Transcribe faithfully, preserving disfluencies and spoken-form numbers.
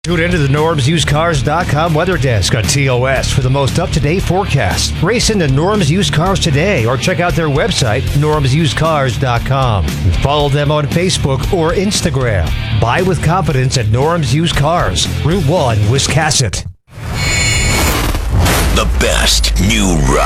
Tune into the Norms Used Cars dot com weather desk on T O S for the most up-to-date forecast. Race into Norms Used Cars today or check out their website, Norms Used Cars dot com. Follow them on Facebook or Instagram. Buy with confidence at Norms Used Cars, Route one, Wiscasset. The best new